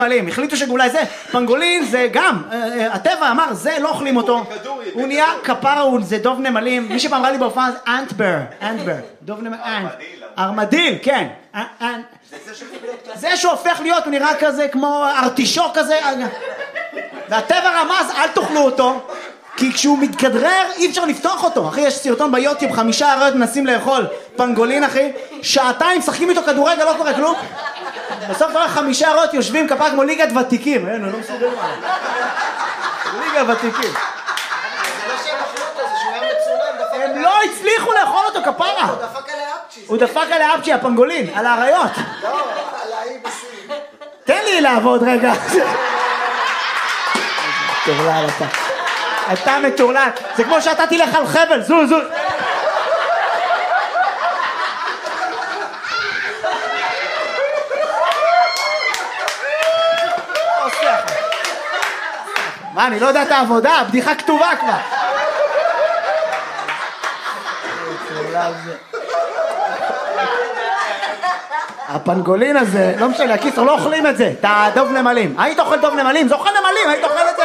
החליטו שאולי זה, פנגולין זה גם, הטבע אמר זה לא אוכלים אותו, הוא נהיה כפרה, זה דוב נמלים, מי שפעם ראה לי בהופעה זה אנטבר, דוב נמל, ארמדיל, כן, זה שהוא הופך להיות, הוא נראה כזה כמו ארטישוק כזה, והטבע רמז אל תאכלו אותו, כי כשהוא מתכדרר אי אפשר לפתוח אותו, אחי יש סרטון ביוטיוב, 5 אריות מנסים לאכול פנגולין אחי, שעתיים שחקים איתו כדורגל לא קורה כלום, בסוף 5 אריות יושבים כפרה כמו ליגת ותיקים, אין, הוא לא מסודר מה. ליגת ותיקים. זה לא שהם אכלו אותו, זה שהוא היה מצולם. הם לא הצליחו לאכול אותו כפרה. הוא דפק עלי אפצ'י. הוא דפק עלי אפצ'י, הפנגולין, על האריות. לא, על האי בסין. תן לי לעבוד רגע. מטורלל אתה. אתה מטורלל. זה כמו שאתה תלך על חבל, זו. מה, אני לא יודע את העבודה, הבדיחה כתובה כבר. הפנגולין הזה, לא משנה, הקיסר, לא אוכלים את זה, את הדוב נמלים. היית אוכל דוב נמלים? זה אוכל נמלים, היית אוכל את זה.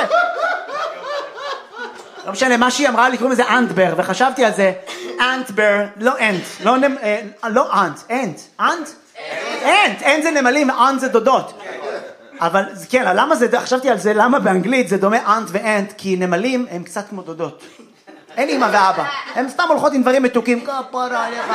לא משנה, מה שהיא אמרה לי, קוראים לזה אנטבר, וחשבתי על זה, אנטבר, לא אנט, לא אנט, אנט זה נמלים, אנט זה דודות. אבל כן, למה זה, חשבתי על זה, למה באנגלית זה דומה אנט ואנט, כי נמלים הם קצת כמו דודות. אין אמא ואבא, הם סתם הולכות עם דברים מתוקים, כפרה עליך.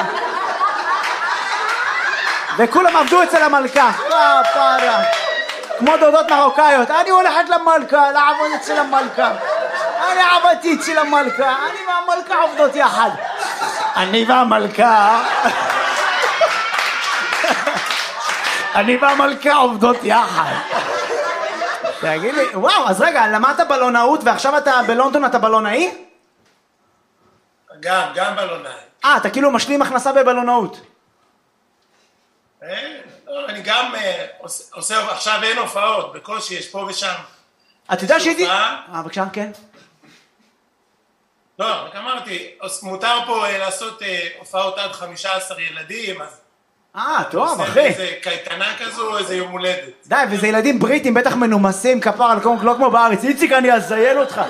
וכולם עבדו אצל המלכה, כפרה. כמו דודות מרוקאיות, אני הולכת למלכה, לעבוד אצל המלכה. אני עבדתי אצל המלכה, אני והמלכה עובדות יחד. אני והמלכה עובדות יחד. תגיד לי, וואו, אז רגע, למדת בלונאות ועכשיו אתה בלונדון, אתה בלונאי? גם בלונאי. אתה כאילו משלים הכנסה בבלונאות. אני גם עושה, עכשיו אין הופעות, בקושי יש פה ושם. אתה יודע שהייתי? בבקשה, כן. לא, רק אמרתי, מותר פה לעשות הופעות עד 15 ילדים, אז... טוב, אחי. עושה איזה קייטנה כזו, איזה יום הולדת. די, וזה ילדים בריטים, בטח מנומסים, כפר על לא כמו בארץ. איציק, אני אזיין אותך.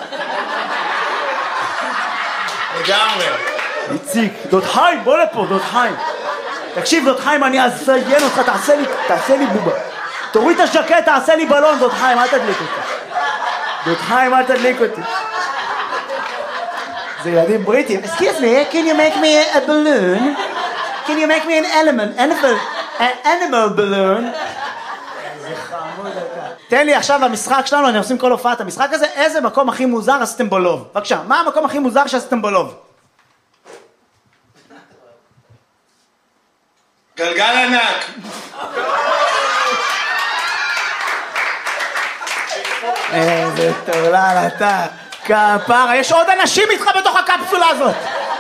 לגמרי. איציק, דוד חיים, בוא לפה, דוד חיים. תקשיב, דוד חיים, אני אזיין אותך, תעשה לי בובה. תוריד את השקט, תעשה לי בלון, דוד חיים, אל תדליק אותי. דוד חיים, אל תדליק אותי. זה ילדים בריטים. Excuse me, can you make me a balloon? Can you make me an animal balloon? זה חמוד אתה. תן לי עכשיו המשחק שלנו, אני עושים כל הופעת המשחק הזה, איזה מקום הכי מוזר עשיתם בלוב? בבקשה, מה המקום הכי מוזר שעשיתם בלוב? גלגל ענק. איזה טורלל אתה. כפרה, יש עוד אנשים איתך בתוך הקפסולה הזאת.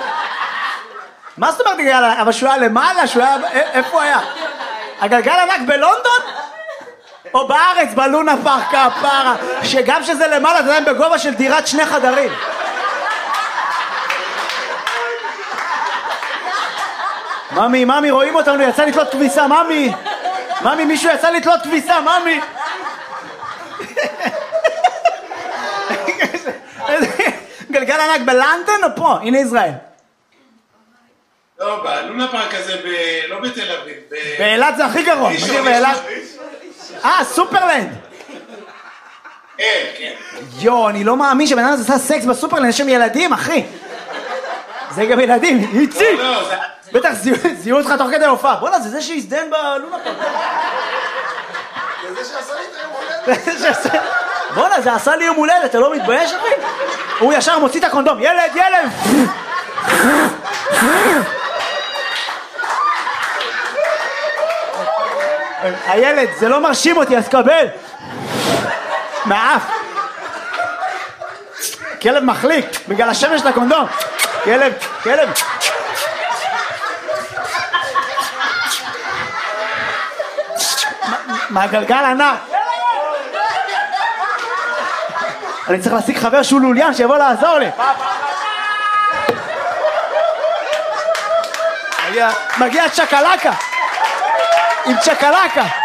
מה זאת אומרת גלגל ענק? אבל שהוא היה למעלה, איפה הוא היה? הגלגל ענק בלונדון? או בארץ, בלונה פארק, כפרה, שגם שזה למעלה, זה עדיין בגובה של דירת 2 חדרים. ממי, רואים אותנו, יצא לתלות כביסה, ממי, מישהו יצא לתלות כביסה, ממי. גלגל ענק בלונדון או פה? הנה ישראל. לא, בלונה פארק הזה, לא בתל אביב. באילת זה הכי גרוע. סופרלנד. כן. יו, אני לא מאמין שבן אדם עשה סקס בסופרלנד, יש שם ילדים, אחי. זה גם ילדים, איציק. בטח זיהו אותך תוך כדי הופעה. בוא'נה, זה שהזדן בלונה פארק. זה שעשה לי את היום הולדת. בוא'נה, זה עשה לי יום הולדת, אתה לא מתבייש אחי? הוא ישר מוציא את הקונדום, ילד! הילד, זה לא מרשים אותי, אז קבל. מהאף. כלב מחליק, בגלל השמש של הקונדום. כלב. מהגלגל ענק. אני צריך להשיג חבר שהוא לוליין שיבוא לעזור לי. מגיע צ'קלקה עם צ'קלקה